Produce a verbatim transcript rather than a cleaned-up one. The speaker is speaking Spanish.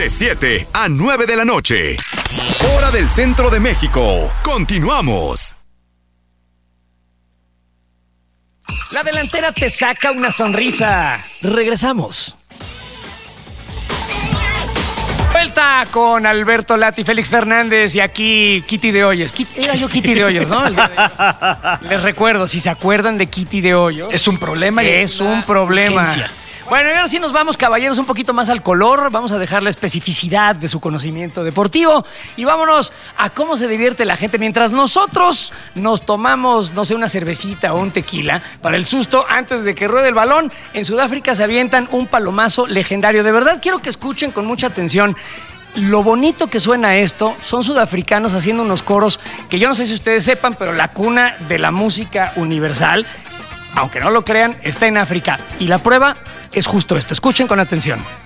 De siete a nueve de la noche. Hora del centro de México. Continuamos. La delantera te saca una sonrisa. Regresamos. Vuelta con Alberto Lati, Félix Fernández y aquí Kitty de Hoyos. Era yo Kitty de Hoyos, ¿no? Les recuerdo, si se acuerdan de Kitty de Hoyos. Es un problema. Y es un problema. Urgencia. Bueno, y ahora sí nos vamos, caballeros, un poquito más al color. Vamos a dejar la especificidad de su conocimiento deportivo y vámonos a cómo se divierte la gente mientras nosotros nos tomamos, no sé, una cervecita o un tequila para el susto antes de que ruede el balón. En Sudáfrica se avientan un palomazo legendario. De verdad, quiero que escuchen con mucha atención. Lo bonito que suena esto, son sudafricanos haciendo unos coros que yo no sé si ustedes sepan, pero la cuna de la música universal, aunque no lo crean, está en África. Y la prueba es justo esto. Escuchen con atención.